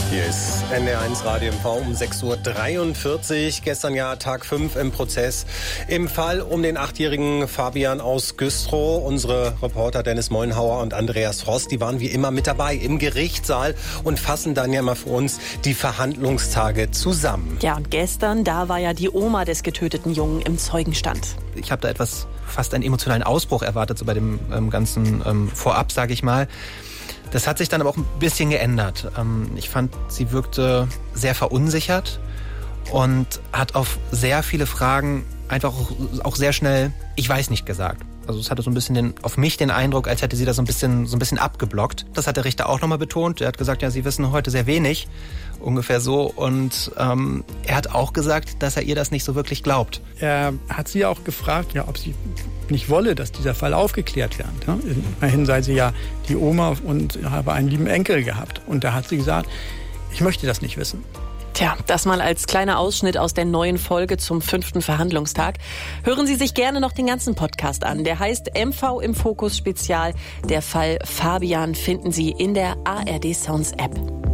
Hier ist NDR1 Radio MV um 6.43 Uhr. Gestern ja Tag 5 im Prozess. Im Fall um den 8-jährigen Fabian aus Güstrow. Unsere Reporter Dennis Mollenhauer und Andreas Rost, die waren wie immer mit dabei im Gerichtssaal und fassen dann ja mal für uns die Verhandlungstage zusammen. Ja, und gestern, da war ja die Oma des getöteten Jungen im Zeugenstand. Ich habe da fast einen emotionalen Ausbruch erwartet, so bei dem ganzen Vorab, sage ich mal. Das hat sich dann aber auch ein bisschen geändert. Ich fand, sie wirkte sehr verunsichert und hat auf sehr viele Fragen einfach auch sehr schnell "Ich weiß nicht" gesagt. Also es hatte so ein bisschen auf mich den Eindruck, als hätte sie das so ein bisschen abgeblockt. Das hat der Richter auch nochmal betont. Er hat gesagt, ja, sie wissen heute sehr wenig, ungefähr so. Und er hat auch gesagt, dass er ihr das nicht so wirklich glaubt. Er hat sie auch gefragt, ja, ob sie nicht wolle, dass dieser Fall aufgeklärt wird. Ja? Immerhin sei sie ja die Oma und habe einen lieben Enkel gehabt. Und da hat sie gesagt, ich möchte das nicht wissen. Tja, das mal als kleiner Ausschnitt aus der neuen Folge zum 5. Verhandlungstag. Hören Sie sich gerne noch den ganzen Podcast an. Der heißt MV im Fokus Spezial. Der Fall Fabian finden Sie in der ARD Sounds App.